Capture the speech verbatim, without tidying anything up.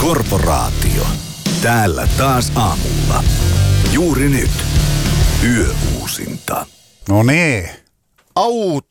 Korporaatio. Täällä taas aamulla. Juuri nyt. Yöuusinta. No niin. Auto.